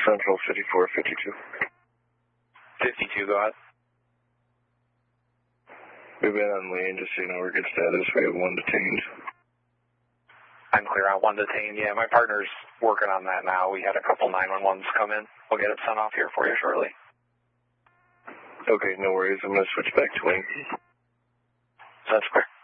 Central 5452. 52, go ahead. We've been on lane, just so you know we're good status. We have 1 detained. I'm clear on 1 detained. Yeah, my partner's working on that now. We had a couple 911s come in. We'll get it sent off here for you shortly. Okay, no worries. I'm going to switch back to wing. That's clear.